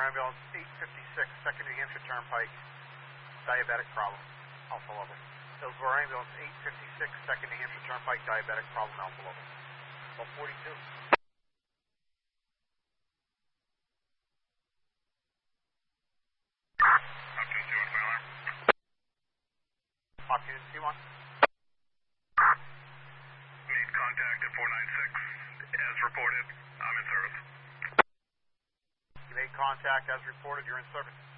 Ambulance 856, 2nd New Hampshire Turnpike, diabetic problem, alpha level. Hillsborough Ambulance 856, 2nd New Hampshire Turnpike, diabetic problem, alpha level. 1242. Hopkins, C1. Need contact at 496. As reported, I'm in service. You made contact as reported, you're in service.